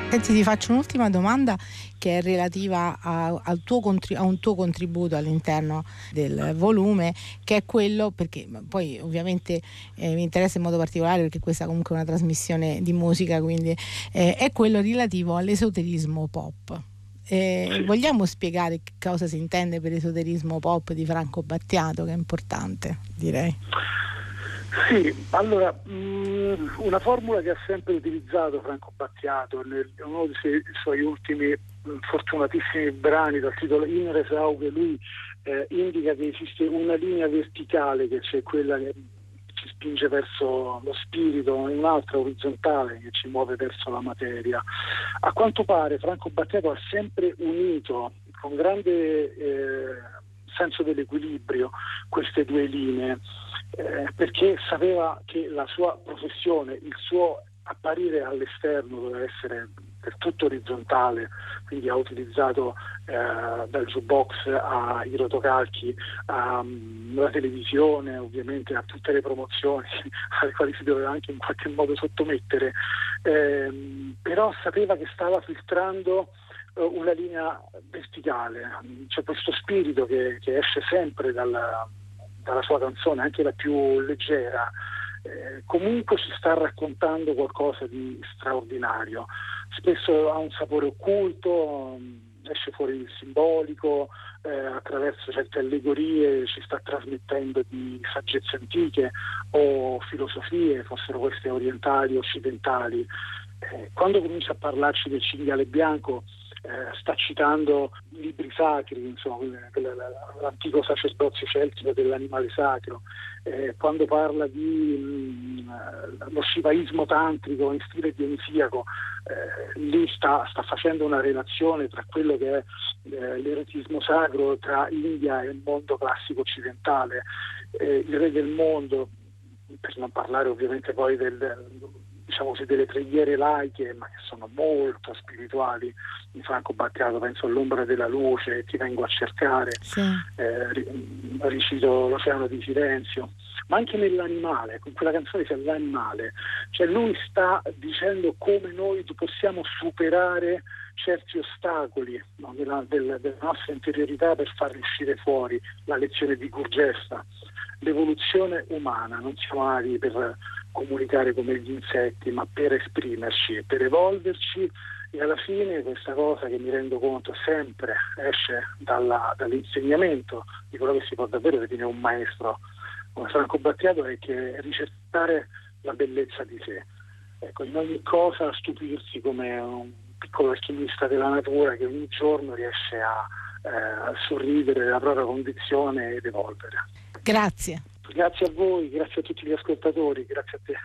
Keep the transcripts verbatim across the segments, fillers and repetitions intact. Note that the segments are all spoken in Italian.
Senti, ti faccio un'ultima domanda che è relativa a, al tuo contri- a un tuo contributo all'interno del volume, che è quello, perché poi ovviamente eh, mi interessa in modo particolare perché questa comunque è una trasmissione di musica, quindi eh, è quello relativo all'esoterismo pop. Eh, Sì. Vogliamo spiegare che cosa si intende per esoterismo pop di Franco Battiato, che è importante, direi. Sì, allora, mh, una formula che ha sempre utilizzato Franco Battiato in uno dei suoi, suoi ultimi mh, fortunatissimi brani dal titolo In Resaughe, lui eh, indica che esiste una linea verticale, che c'è quella che ci spinge verso lo spirito, e un'altra orizzontale che ci muove verso la materia. A quanto pare Franco Battiato ha sempre unito con grande eh, senso dell'equilibrio queste due linee, eh, perché sapeva che la sua professione, il suo apparire all'esterno doveva essere del tutto orizzontale, quindi ha utilizzato eh, dal jukebox ai rotocalchi alla um, televisione, ovviamente a tutte le promozioni alle quali si doveva anche in qualche modo sottomettere, eh, però sapeva che stava filtrando una linea verticale. C'è questo spirito che, che esce sempre dalla, dalla sua canzone, anche la più leggera, eh, comunque ci sta raccontando qualcosa di straordinario. Spesso ha un sapore occulto, esce fuori il simbolico, eh, attraverso certe allegorie ci sta trasmettendo di saggezze antiche o filosofie, fossero queste orientali o occidentali. Eh, quando comincia a parlarci del cinghiale bianco, Eh, sta citando libri sacri, insomma, l'antico sacerdozio celtico dell'animale sacro. Eh, quando parla di mh, lo shivaismo tantrico in stile dionisiaco, eh, lì sta, sta facendo una relazione tra quello che è eh, l'erotismo sacro tra India e il mondo classico occidentale. Eh, il re del mondo, per non parlare ovviamente poi del, diciamo così, delle preghiere laiche, ma che sono molto spirituali, di Franco Battiato, penso all'ombra della luce, ti vengo a cercare, Sì. eh, ricito l'oceano di silenzio, ma anche nell'animale, con quella canzone c'è l'animale, cioè lui sta dicendo come noi possiamo superare certi ostacoli, no, della, della, della nostra interiorità per farli uscire fuori, la lezione di Gurgesta. L'evoluzione umana, non siamo nati per comunicare come gli insetti, ma per esprimerci, per evolverci, e alla fine questa cosa, che mi rendo conto sempre esce dalla, dall'insegnamento di quello che si può davvero definire un maestro come Franco Battiato, è che ricercare la bellezza di sé, ecco, in ogni cosa stupirsi come un piccolo alchimista della natura che ogni giorno riesce a, eh, a sorridere della propria condizione ed evolvere. Grazie. Grazie a voi, grazie a tutti gli ascoltatori, grazie a te.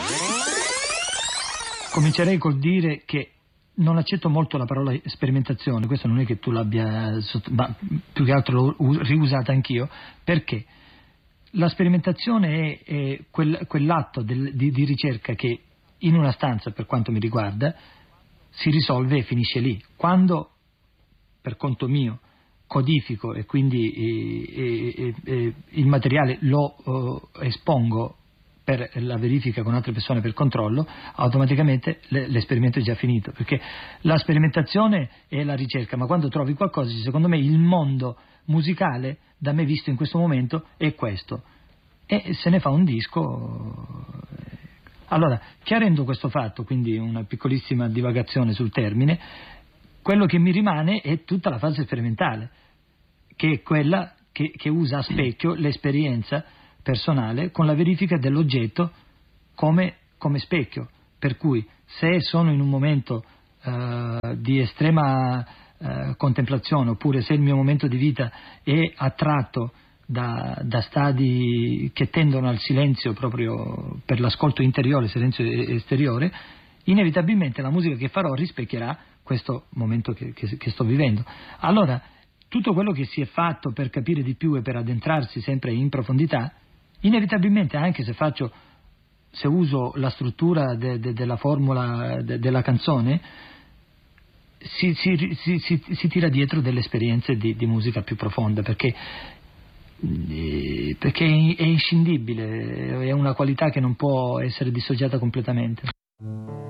Comincerei col dire che non accetto molto la parola sperimentazione, questo non è che tu l'abbia, ma più che altro l'ho riusata anch'io, perché la sperimentazione è, è quel, quell'atto del, di, di ricerca che in una stanza, per quanto mi riguarda, si risolve e finisce lì. Quando, per conto mio, codifico e quindi eh, eh, eh, il materiale lo eh, espongo per la verifica con altre persone, per controllo, automaticamente le, l'esperimento è già finito, perché la sperimentazione è la ricerca, ma quando trovi qualcosa, secondo me il mondo musicale da me visto in questo momento è questo, e se ne fa un disco. Allora, chiarendo questo fatto, quindi una piccolissima divagazione sul termine, quello che mi rimane è tutta la fase sperimentale, che è quella che, che usa a specchio l'esperienza personale con la verifica dell'oggetto come, come specchio, per cui se sono in un momento eh, di estrema eh, contemplazione, oppure se il mio momento di vita è attratto da, da stadi che tendono al silenzio proprio per l'ascolto interiore, silenzio esteriore, inevitabilmente la musica che farò rispecchierà questo momento che, che, che sto vivendo. Allora, tutto quello che si è fatto per capire di più e per addentrarsi sempre in profondità, inevitabilmente, anche se faccio, se uso la struttura de, de, della formula de, della canzone, si, si, si, si, si tira dietro delle esperienze di, di musica più profonda, perché, perché è inscindibile, è una qualità che non può essere dissociata completamente.